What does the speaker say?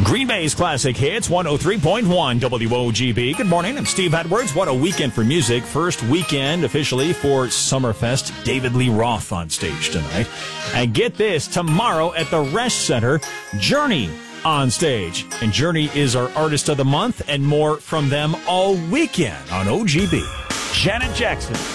Green Bay's Classic Hits, 103.1 WOGB. Good morning, I'm Steve Edwards. What a weekend for music. First weekend officially for Summerfest. David Lee Roth on stage tonight. And get this, tomorrow at the Resch Center, Journey on stage. And Journey is our Artist of the Month, and more from them all weekend on OGB. Janet Jackson.